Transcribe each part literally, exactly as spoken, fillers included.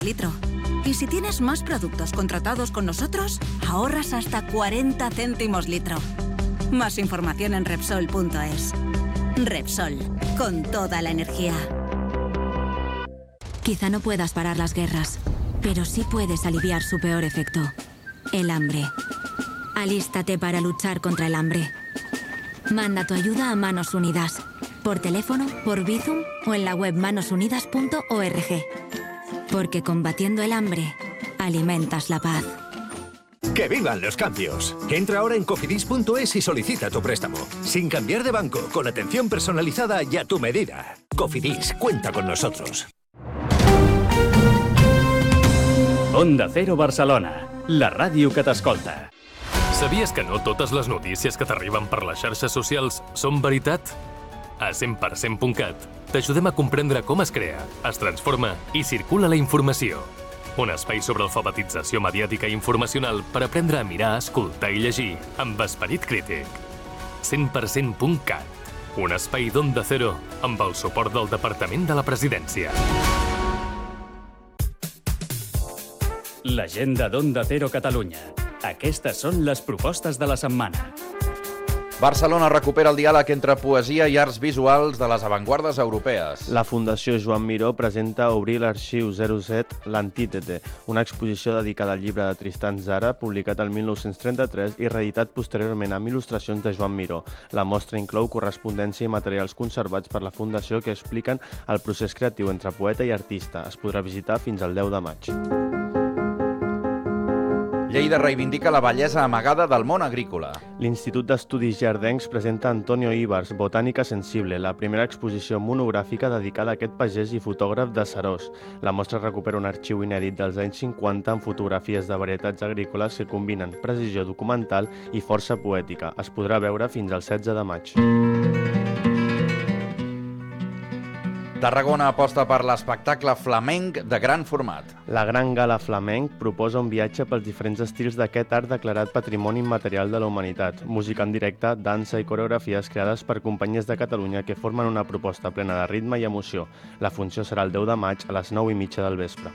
litro. Y si tienes más productos contratados con nosotros, ahorras hasta cuarenta céntimos litro. Más información en Repsol punto es. Repsol, con toda la energía. Quizá no puedas parar las guerras, pero sí puedes aliviar su peor efecto, el hambre. Alístate para luchar contra el hambre. Manda tu ayuda a Manos Unidas, por teléfono, por Bizum o en la web manos unidas punto org. Porque combatiendo el hambre, alimentas la paz. ¡Que vivan los cambios! Entra ahora en cofidis punto es y solicita tu préstamo. Sin cambiar de banco, con atención personalizada y a tu medida. Cofidis, cuenta con nosotros. Onda Cero Barcelona, la ràdio que t'escolta. Sabies que no totes les notícies que t'arriben per les xarxes socials són veritat? A cent per cent punt cat t'ajudem a comprendre com es crea, es transforma i circula la informació. Un espai sobre alfabetització mediàtica i informacional per aprendre a mirar, escoltar i llegir amb esperit crític. cent per cent punt cat, un espai d'Onda Cero amb el suport del Departament de la Presidència. L'agenda d'Onda Cero Catalunya. Aquestes són les propostes de la setmana. Barcelona recupera el diàleg entre poesia i arts visuals de les avantguardes europees. La Fundació Joan Miró presenta Obrir l'Arxiu zero set, l'Antítete, una exposició dedicada al llibre de Tristan Tzara, publicat el mil nou-cents trenta-tres i reeditat posteriorment amb il·lustracions de Joan Miró. La mostra inclou correspondència i materials conservats per la Fundació que expliquen el procés creatiu entre poeta i artista. Es podrà visitar fins al deu de maig. Lleida reivindica la bellesa amagada del món agrícola. L'Institut d'Estudis Jardencs presenta Antonio Ibars, Botànica Sensible, la primera exposició monogràfica dedicada a aquest pagès i fotògraf de Serós. La mostra recupera un arxiu inèdit dels anys cinquanta amb fotografies de varietats agrícoles que combinen precisió documental i força poètica. Es podrà veure fins al setze de maig. Tarragona aposta per l'espectacle flamenc de gran format. La Gran Gala Flamenc proposa un viatge pels diferents estils d'aquest art declarat Patrimoni Immaterial de la Humanitat. Música en directe, dansa i coreografies creades per companyies de Catalunya que formen una proposta plena de ritme i emoció. La funció serà el deu de maig a les nou i mitja del vespre.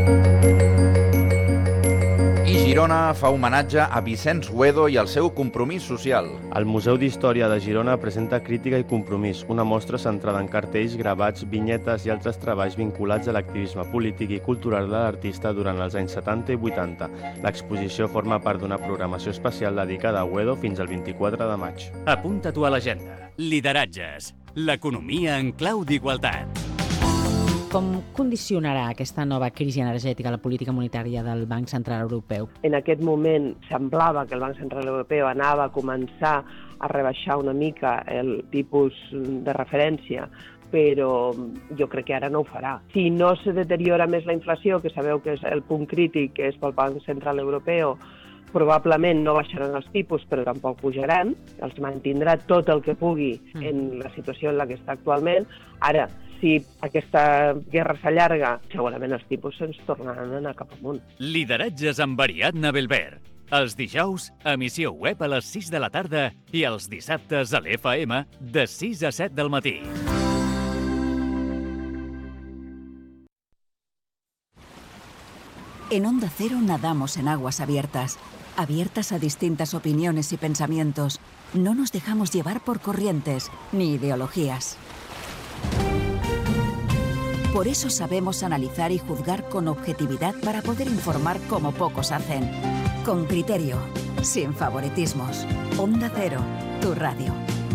I Girona fa homenatge a Vicenç Huedo i el seu compromís social. El Museu d'Història de Girona presenta Crítica i Compromís, una mostra centrada en cartells, gravats, vinyetes i altres treballs vinculats a l'activisme polític i cultural de l'artista durant els anys setanta i vuitanta. L'exposició forma part d'una programació especial dedicada a Huedo fins al vint-i-quatre de maig. Apunta-t'ho a l'agenda. Lideratges. L'economia en clau d'igualtat. Com condicionarà aquesta nova crisi energètica la política monetària del Banc Central Europeu? En aquest moment semblava que el Banc Central Europeu anava a començar a rebaixar una mica el tipus de referència, però jo crec que ara no ho farà. Si no se deteriora més la inflació, que sabeu que és el punt crític que és pel Banc Central Europeu, probablement no baixaran els tipus, però tampoc pujaran. Els mantindrà tot el que pugui en la situació en la que està actualment. Ara, si aquesta guerra s'allarga, segurament els tipus se'ns tornaran a anar cap amunt. Lideratges amb Ariadna Belver. Els dijous, emissió web a les sis de la tarda i els dissabtes a l'F M de sis a set del matí. En Onda Cero nadamos en aguas abiertas, abiertas a distintas opiniones y pensamientos. No nos dejamos llevar por corrientes ni ideologías. Por eso sabemos analizar y juzgar con objetividad para poder informar como pocos hacen. Con criterio, sin favoritismos. Onda Cero, tu radio.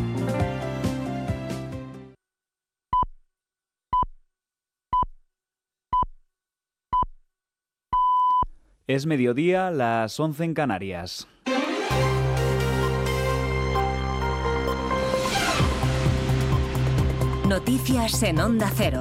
Es mediodía, las once en Canarias. Noticias en Onda Cero.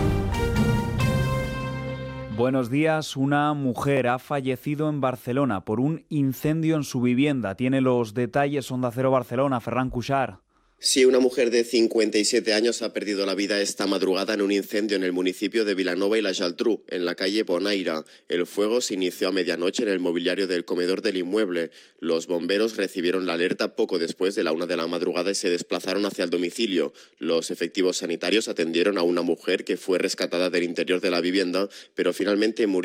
Buenos días. Una mujer ha fallecido en Barcelona por un incendio en su vivienda. Tiene los detalles Onda Cero Barcelona, Ferran Cuixart. Sí, una mujer de cincuenta y siete años ha perdido la vida esta madrugada en un incendio en el municipio de Vilanova y la Geltrú, en la calle Bonaire. El fuego se inició a medianoche en el mobiliario del comedor del inmueble. Los bomberos recibieron la alerta poco después de la una de la madrugada y se desplazaron hacia el domicilio. Los efectivos sanitarios atendieron a una mujer que fue rescatada del interior de la vivienda, pero finalmente murió